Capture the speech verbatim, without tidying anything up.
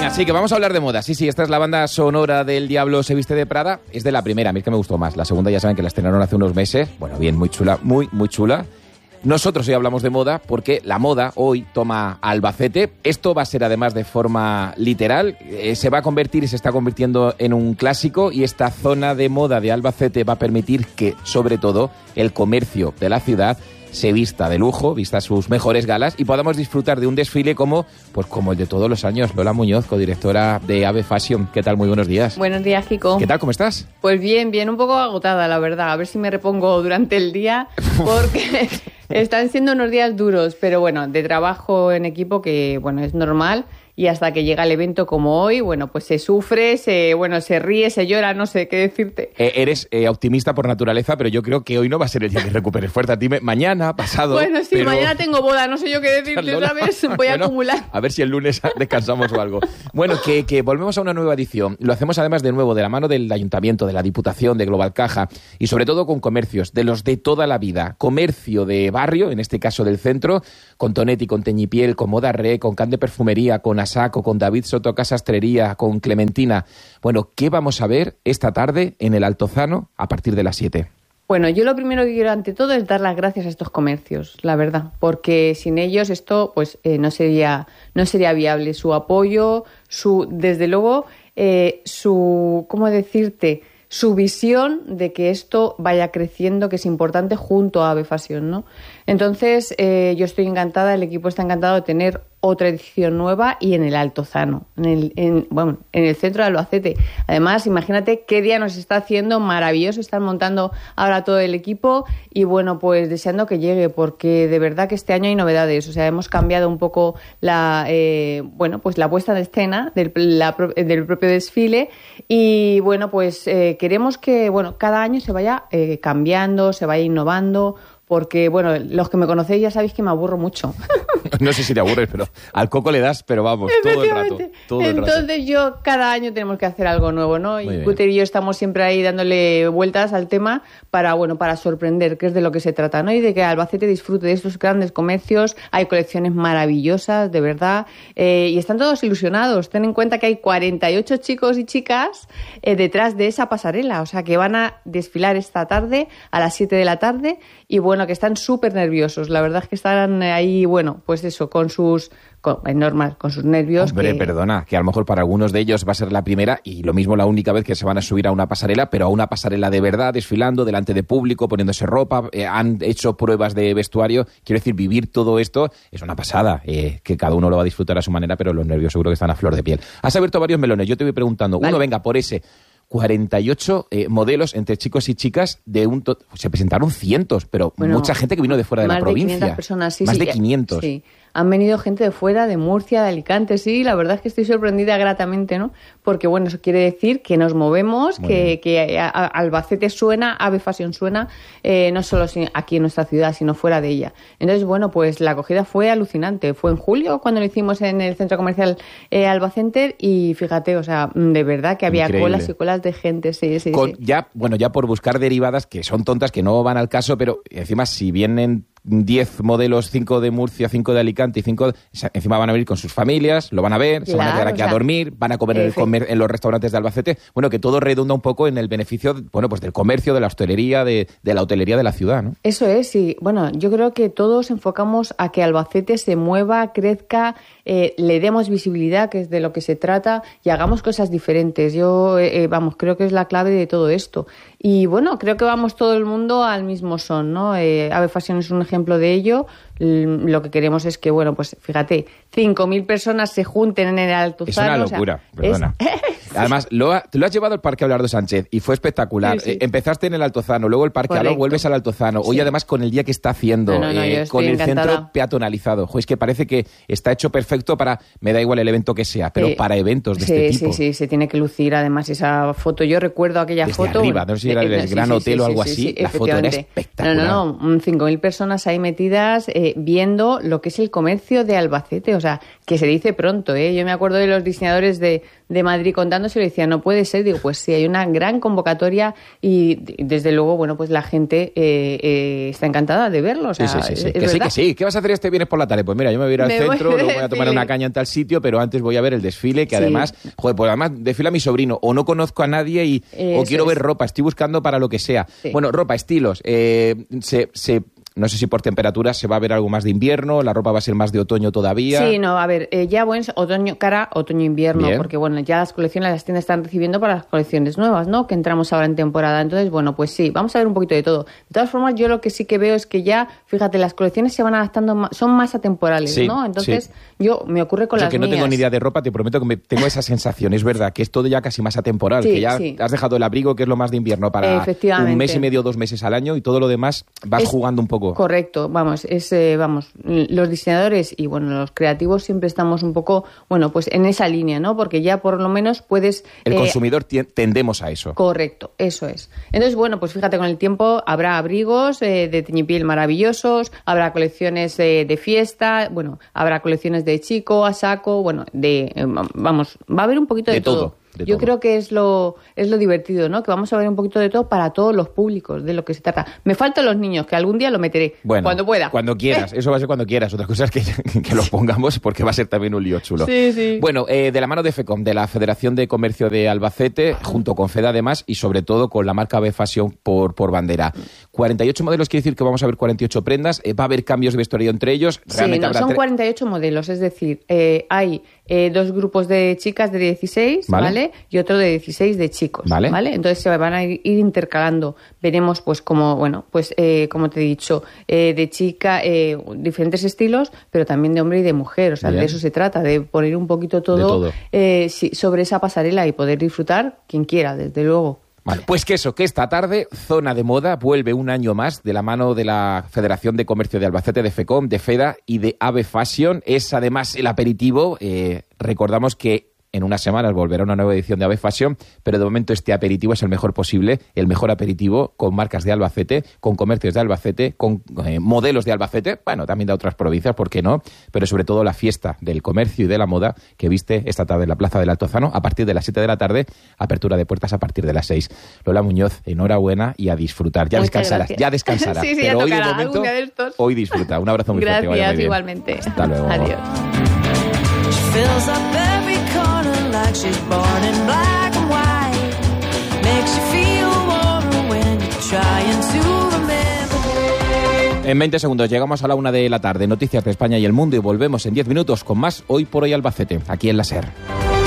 Venga, sí, que vamos a hablar de moda. Sí, sí, esta es la banda sonora del Diablo se viste de Prada. Es de la primera, a mí es que me gustó más. La segunda ya saben que la estrenaron hace unos meses. Bueno, bien, muy chula, muy, muy chula. Nosotros hoy hablamos de moda porque la moda hoy toma Albacete. Esto va a ser además de forma literal. Eh, se va a convertir y se está convirtiendo en un clásico, y esta zona de moda de Albacete va a permitir que, sobre todo, el comercio de la ciudad se vista de lujo, vista sus mejores galas, y podamos disfrutar de un desfile como, pues como el de todos los años. Lola Muñoz, codirectora de Ave Fashion. ¿Qué tal? Muy buenos días. Buenos días, Kiko. ¿Qué tal? ¿Cómo estás? Pues bien, bien, un poco agotada, la verdad. A ver si me repongo durante el día, porque están siendo unos días duros, pero bueno, de trabajo en equipo, que bueno, es normal. Y hasta que llega el evento como hoy, bueno, pues se sufre, se bueno, se ríe, se llora, no sé qué decirte. Eh, eres eh, optimista por naturaleza, pero yo creo que hoy no va a ser el día que recuperes fuerza. Dime, mañana, pasado... Bueno, sí, pero... mañana tengo boda, no sé yo qué decirte, ¿sabes? Voy a bueno, acumular. A ver si el lunes descansamos o algo. Bueno, que, que volvemos a una nueva edición. Lo hacemos además de nuevo de la mano del Ayuntamiento, de la Diputación, de Global Caja, y sobre todo con comercios, de los de toda la vida. Comercio de barrio, en este caso del centro, con Tonetti, con Teñipiel, con Moda Re, con Can de Perfumería, con Asaco, con David Soto Casastrería, con Clementina. Bueno, ¿qué vamos a ver esta tarde en el Altozano a partir de las siete? Bueno, yo lo primero que quiero ante todo es dar las gracias a estos comercios, la verdad, porque sin ellos esto pues eh, no sería no sería viable. Su apoyo, su desde luego eh, su ¿cómo decirte? su visión de que esto vaya creciendo, que es importante, junto a Ave Fashion, ¿no? Entonces, eh, yo estoy encantada, el equipo está encantado de tener otra edición nueva y en el Altozano, en el, en, bueno, en el centro de Albacete. Además, imagínate qué día nos está haciendo maravilloso, están montando ahora todo el equipo y bueno, pues deseando que llegue, porque de verdad que este año hay novedades. O sea, hemos cambiado un poco la, eh, bueno, pues la puesta de escena del, la, del propio desfile y bueno, pues eh, queremos que bueno, cada año se vaya eh, cambiando, se vaya innovando, porque, bueno, los que me conocéis ya sabéis que me aburro mucho. No sé si te aburres, pero al coco le das, pero vamos, todo el rato. Todo el Entonces rato. yo, cada año tenemos que hacer algo nuevo, ¿no? Muy y Cutter y yo estamos siempre ahí dándole vueltas al tema para, bueno, para sorprender, que es de lo que se trata, ¿no? Y de que Albacete disfrute de estos grandes comercios. Hay colecciones maravillosas, de verdad, eh, y están todos ilusionados. Ten en cuenta que hay cuarenta y ocho chicos y chicas eh, detrás de esa pasarela, o sea, que van a desfilar esta tarde a las siete de la tarde y, bueno, que están súper nerviosos. La verdad es que están ahí, bueno, pues eso, con sus... Con, es normal, con sus nervios. Hombre, que... perdona, que a lo mejor para algunos de ellos va a ser la primera y lo mismo la única vez que se van a subir a una pasarela, pero a una pasarela de verdad, desfilando delante de público, poniéndose ropa, eh, han hecho pruebas de vestuario. Quiero decir, vivir todo esto es una pasada, eh, que cada uno lo va a disfrutar a su manera, pero los nervios seguro que están a flor de piel. Has abierto varios melones, yo te voy preguntando. Vale. Uno, venga, por ese... cuarenta y ocho eh, modelos entre chicos y chicas de un to- se presentaron cientos, pero bueno, mucha gente que vino de fuera de la provincia. Más de quinientas personas, sí, más sí, de quinientos. Sí. Han venido gente de fuera, de Murcia, de Alicante, sí, la verdad es que estoy sorprendida gratamente, ¿no? Porque, bueno, eso quiere decir que nos movemos, Muy que, que a, a Albacete suena, Ave Fashion suena, eh, no solo aquí en nuestra ciudad, sino fuera de ella. Entonces, bueno, pues la acogida fue alucinante. Fue en julio cuando lo hicimos en el centro comercial eh, Albacenter y fíjate, o sea, de verdad que había Increíble. colas y colas de gente, sí, sí, Con, sí. Ya, bueno, ya por buscar derivadas que son tontas, que no van al caso, pero encima si vienen diez modelos, cinco de Murcia, cinco de Alicante y cinco... Encima van a venir con sus familias, lo van a ver, claro, se van a quedar aquí o sea, a dormir, van a comer en, el comer en los restaurantes de Albacete. Bueno, que todo redunda un poco en el beneficio, bueno, pues del comercio, de la hostelería, de, de la hotelería de la ciudad, ¿no? Eso es, sí. Bueno, yo creo que todos enfocamos a que Albacete se mueva, crezca, eh, le demos visibilidad, que es de lo que se trata, y hagamos cosas diferentes. Yo, eh, vamos, creo que es la clave de todo esto. Y bueno, creo que vamos todo el mundo al mismo son, ¿no? Eh, Ave Fashion es un ejemplo de ello. Lo que queremos es que, bueno, pues fíjate, cinco mil personas se junten en el Altozano. Es una locura, o sea, perdona. Es... Además, lo, ha, lo has llevado al Parque Abelardo Sánchez y fue espectacular. Sí, sí. Eh, empezaste en el Altozano, luego el Parque Aló, vuelves al Altozano. Hoy, sí. además, con el día que está haciendo, no, no, no, eh, con el encantada. centro peatonalizado. Jo, es que parece que está hecho perfecto para, me da igual el evento que sea, pero eh, para eventos de sí, este tipo. Sí, sí, se tiene que lucir. Además, esa foto, yo recuerdo aquella Desde foto. arriba, no sé si era el sí, Gran sí, Hotel sí, o algo sí, así. Sí, sí, la foto era espectacular. No, no, no. cinco mil personas ahí metidas eh, viendo lo que es el comercio de Albacete. O sea, que se dice pronto, ¿eh? Yo me acuerdo de los diseñadores de, de Madrid contando mirándose y le decía, no puede ser. Digo, pues sí, hay una gran convocatoria y desde luego, bueno, pues la gente eh, eh, está encantada de verlo. O sea, sí, sí, sí, sí. Es, que es sí, verdad. que sí. ¿Qué vas a hacer este viernes por la tarde? Pues mira, yo me voy a ir al me centro, voy luego voy a tomar una caña en tal sitio, pero antes voy a ver el desfile, que sí. además, joder, pues además desfila mi sobrino, o no conozco a nadie y Eso o quiero es. ver ropa, estoy buscando para lo que sea. Sí. Bueno, ropa, estilos, eh, se... se no sé si por temperaturas se va a ver algo más de invierno, la ropa va a ser más de otoño todavía. Sí, no, a ver, eh, ya bueno, otoño, cara otoño-invierno, Bien. porque bueno, ya las colecciones las tiendas están recibiendo para las colecciones nuevas, ¿no? Que entramos ahora en temporada. Entonces, bueno, pues sí, vamos a ver un poquito de todo. De todas formas, yo lo que sí que veo es que ya, fíjate, las colecciones se van adaptando, más, son más atemporales, Sí, ¿no? Entonces, sí. yo me ocurre con Yo las que no mías. tengo ni idea de ropa, te prometo que me, tengo esa sensación, es verdad, que es todo ya casi más atemporal, Sí, que ya sí. has dejado el abrigo, que es lo más de invierno, para Efectivamente. un mes y medio, dos meses al año, y todo lo demás vas Es jugando un poco. Correcto, vamos, es, eh, vamos, los diseñadores y bueno, los creativos siempre estamos un poco, bueno, pues en esa línea, ¿no? Porque ya por lo menos puedes... El eh, consumidor tien- tendemos a eso. Correcto, eso es. Entonces, bueno, pues fíjate, con el tiempo habrá abrigos eh, de teñipiel maravillosos, habrá colecciones eh, de fiesta, bueno, habrá colecciones de chico a saco, bueno, de, eh, vamos, va a haber un poquito de, De todo. de Yo todo. creo que es lo es lo divertido, ¿no? Que vamos a ver un poquito de todo para todos los públicos, de lo que se trata. Me faltan los niños, que algún día lo meteré, Bueno, cuando pueda. Cuando quieras, eso va a ser cuando quieras. Otra cosa es que, que lo pongamos porque va a ser también un lío chulo. Sí, sí. Bueno, eh, de la mano de FECOM, de la Federación de Comercio de Albacete, junto con FEDA además, y sobre todo con la marca B Fashion por, por bandera. cuarenta y ocho modelos quiere decir que vamos a ver cuarenta y ocho prendas, eh, va a haber cambios de vestuario entre ellos. Sí, Realmente no, habrá son tre- cuarenta y ocho modelos, es decir, eh, hay eh, dos grupos de chicas de dieciséis, Vale. ¿vale? Y otro de dieciséis de chicos, Vale. ¿vale? Entonces se van a ir, ir intercalando. Veremos, pues, como, bueno, pues, eh, como te he dicho, eh, de chica, eh, diferentes estilos, pero también de hombre y de mujer. O sea, Bien. de eso se trata, de poner un poquito todo, De todo. Eh, sí, sobre esa pasarela y poder disfrutar quien quiera, desde luego. Vale, pues que eso, que esta tarde Zona de Moda vuelve un año más de la mano de la Federación de Comercio de Albacete, de FECOM, de FEDA y de A B Fashion. Es además el aperitivo. Eh, recordamos que en unas semanas volverá una nueva edición de A B Fashion, pero de momento este aperitivo es el mejor posible, el mejor aperitivo con marcas de Albacete, con comercios de Albacete, con eh, modelos de Albacete, bueno, también de otras provincias, ¿por qué no? Pero sobre todo la fiesta del comercio y de la moda que viste esta tarde en la Plaza del Altozano a partir de las siete de la tarde, apertura de puertas a partir de las seis. Lola Muñoz, enhorabuena y a disfrutar. Ya Muchas descansarás, gracias. ya descansarás. Sí, sí, pero ya hoy de tocará, momento, algún día de estos. hoy disfruta. Un abrazo muy fuerte. que vaya Gracias, muy bien. igualmente. Hasta luego. Adiós. Fills up every corner like she's born in black and white. Makes you feel warmer when you're trying to remember. En veinte segundos llegamos a la una de la tarde. Noticias de España y el mundo y volvemos en diez minutos con más Hoy por Hoy Albacete, aquí en la SER.